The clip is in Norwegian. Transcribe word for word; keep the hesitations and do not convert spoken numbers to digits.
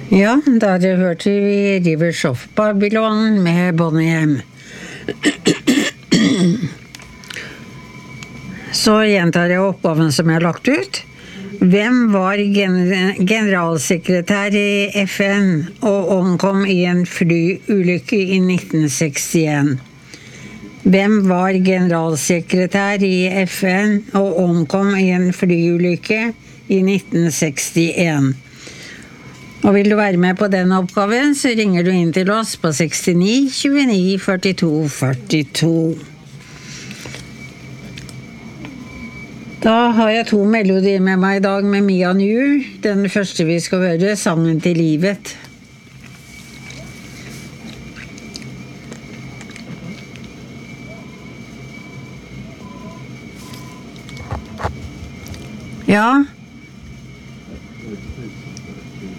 Ja, da hørte vi Rivers of Babylon med Bonnie M. Så gjentar jeg oppgaven som jeg har lagt ut. Hvem var gen- generalsekretær i F N og omkom i en flyulykke i nitten sekstien? Hvem var generalsekretær i F N og omkom i en flyulykke i nitten sekstien? Og vil du være med på den oppgaven, så ringer du inn til oss på sekstini tjueni førtito førtito. Da har jeg to melodier med meg i dag med Mia New. Den første vi skal høre, Sangen til livet. Ja.